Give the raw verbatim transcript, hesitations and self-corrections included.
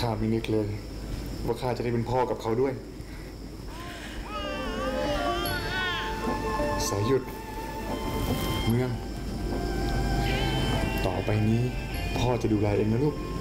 ข้าไม่นึกเลยว่าข้าจะได้เป็นพ่อกับเขาด้วยสายหยุดเมืองต่อไปนี้พ่อจะดูแลเองนะลูก